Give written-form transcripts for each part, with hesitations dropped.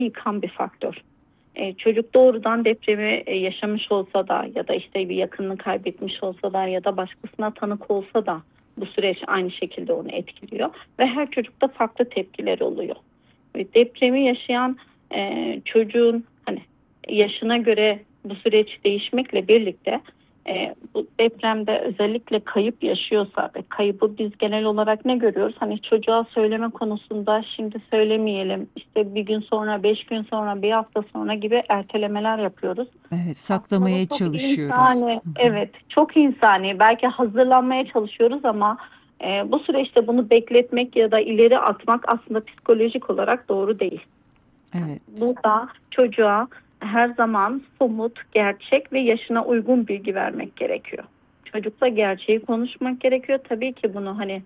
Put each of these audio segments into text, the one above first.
yıkan bir faktör. Çocuk doğrudan depremi yaşamış olsa da ya da işte bir yakınını kaybetmiş olsa da ya da başkasına tanık olsa da bu süreç aynı şekilde onu etkiliyor ve her çocukta farklı tepkiler oluyor. Ve depremi yaşayan çocuğun hani yaşına göre bu süreç değişmekle birlikte bu depremde özellikle kayıp yaşıyorsa ve kaybı biz genel olarak ne görüyoruz? Hani çocuğa söyleme konusunda şimdi söylemeyelim, işte bir gün sonra, 5 gün sonra, bir hafta sonra gibi ertelemeler yapıyoruz. Evet, Aslında bu saklamaya çok çalışıyoruz. insani, Hı hı. evet, çok insani. Belki hazırlanmaya çalışıyoruz ama bu süreçte bunu bekletmek ya da ileri atmak aslında psikolojik olarak doğru değil. Evet, Burada çocuğa her zaman somut, gerçek ve yaşına uygun bilgi vermek gerekiyor. Çocukla gerçeği konuşmak gerekiyor. Tabii ki bunu hani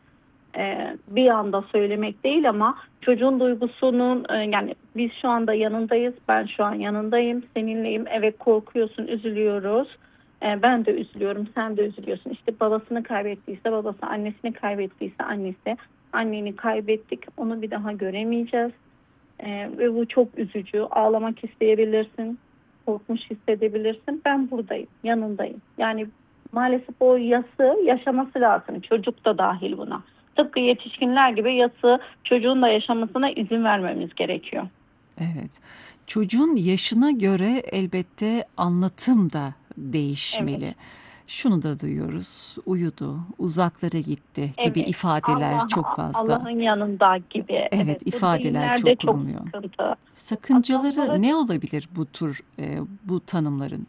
bir anda söylemek değil ama çocuğun duygusunun yani biz şu anda yanındayız, ben şu an yanındayım, seninleyim. Evet korkuyorsun, üzülüyoruz. Ben de üzülüyorum, sen de üzülüyorsun. İşte babasını kaybettiyse babası, annesini kaybettiyse annesi, anneni kaybettik, onu bir daha göremeyeceğiz. Ve bu çok üzücü. Ağlamak isteyebilirsin, korkmuş hissedebilirsin. Ben buradayım, yanındayım. Yani maalesef o yası yaşaması lazım. Çocuk da dahil buna. Tıpkı yetişkinler gibi yası çocuğun da yaşamasına izin vermemiz gerekiyor. evet. Çocuğun yaşına göre elbette anlatım da Evet, değişmeli. Şunu da duyuyoruz. Uyudu, uzaklara gitti gibi evet. ifadeler çok fazla. Allah'ın yanında gibi. Evet, Evet, bu ifadeler deyimlerde çok çok kullanılıyor. sıkıntı. Aslında Sakıncaları burada ne olabilir bu tür bu tanımların?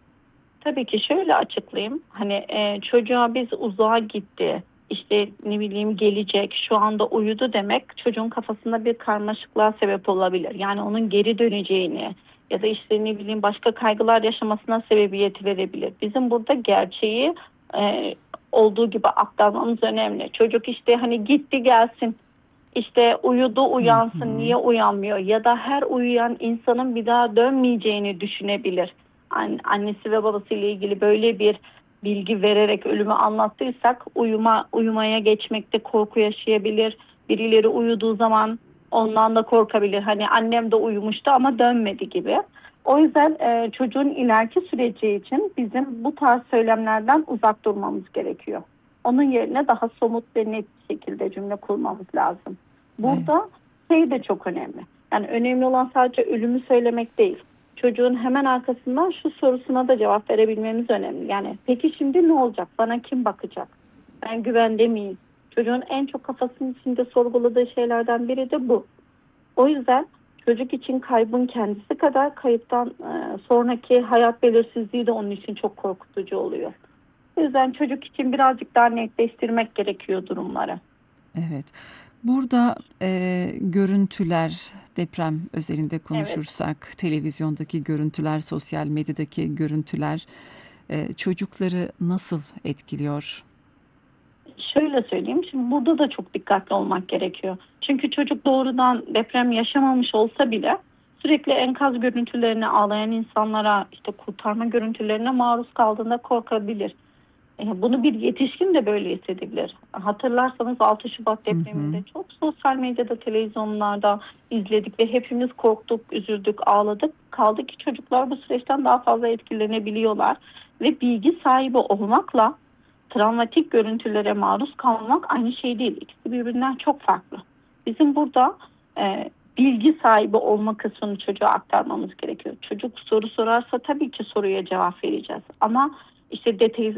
tabii ki şöyle açıklayayım. Hani çocuğa biz uzağa gitti, işte ne bileyim gelecek, şu anda uyudu demek çocuğun kafasında bir karmaşıklığa sebep olabilir. Yani onun geri döneceğini ya da işte ne bileyim başka kaygılar yaşamasına sebebiyet verebilir. Bizim burada gerçeği e, olduğu gibi aktarmamız önemli. Çocuk işte hani gitti gelsin, işte uyudu Hı uyansın, hı. niye uyanmıyor ya da her uyuyan insanın bir daha dönmeyeceğini düşünebilir. Annesi ve babası ile ilgili böyle bir bilgi vererek ölümü anlattıysak uyumaya geçmekte korku yaşayabilir. Birileri uyuduğu zaman ondan da korkabilir. Hani annem de uyumuştu ama dönmedi gibi. O yüzden çocuğun ileriki süreci için bizim bu tarz söylemlerden uzak durmamız gerekiyor. Onun yerine daha somut ve net bir şekilde cümle kurmamız lazım. Evet. Burada şey de çok önemli. Yani önemli olan sadece ölümü söylemek değil. Çocuğun hemen arkasından şu sorusuna da cevap verebilmemiz önemli. Yani peki şimdi ne olacak? Bana kim bakacak? Ben güvende miyim? Çocuğun en çok kafasının içinde sorguladığı şeylerden biri de bu. O yüzden çocuk için kaybın kendisi kadar kayıptan sonraki hayat belirsizliği de onun için çok korkutucu oluyor. O yüzden çocuk için birazcık daha netleştirmek gerekiyor durumları. Evet. Burada görüntüler, deprem özelinde Evet. konuşursak, televizyondaki görüntüler, sosyal medyadaki görüntüler çocukları nasıl etkiliyor? Şöyle söyleyeyim, şimdi burada da çok dikkatli olmak gerekiyor. Çünkü çocuk doğrudan deprem yaşamamış olsa bile sürekli enkaz görüntülerine, ağlayan insanlara, işte kurtarma görüntülerine maruz kaldığında korkabilir. Bunu bir yetişkin de böyle hissedebilir. Hatırlarsanız 6 Şubat Hı depreminde hı. çok sosyal medyada, televizyonlarda izledik ve hepimiz korktuk, üzüldük, ağladık. Kaldı ki çocuklar bu süreçten daha fazla etkilenebiliyorlar ve bilgi sahibi olmakla travmatik görüntülere maruz kalmak aynı şey değil. İkisi birbirinden çok farklı. Bizim burada bilgi sahibi olma kısmını çocuğa aktarmamız gerekiyor. Çocuk soru sorarsa tabii ki soruya cevap vereceğiz. Ama işte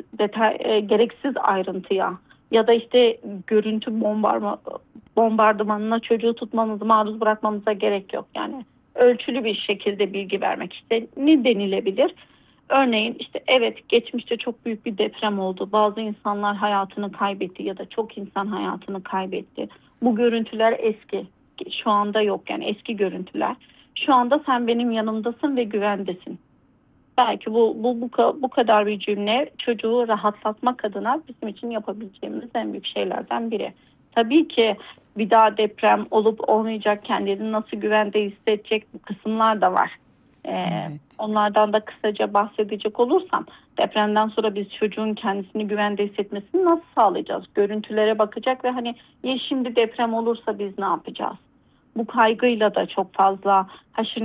gereksiz ayrıntıya ya da işte görüntü bombardımanına çocuğu tutmamızı, maruz bırakmamıza gerek yok. Yani ölçülü bir şekilde bilgi vermek. İşte ne denilebilir? Örneğin işte evet geçmişte çok büyük bir deprem oldu. Bazı insanlar hayatını kaybetti ya da çok insan hayatını kaybetti. Bu görüntüler eski. Şu anda yok, yani eski görüntüler. Şu anda sen benim yanımdasın ve güvendesin. Belki bu kadar bir cümle çocuğu rahatlatmak adına bizim için yapabileceğimiz en büyük şeylerden biri. Tabii ki bir daha deprem olup olmayacak, kendini nasıl güvende hissedecek bu kısımlar da var. Evet. Onlardan da kısaca bahsedecek olursam, depremden sonra biz çocuğun kendisini güvende hissetmesini nasıl sağlayacağız? Görüntülere bakacak ve hani ya şimdi deprem olursa biz ne yapacağız? bu kaygıyla da çok fazla haşır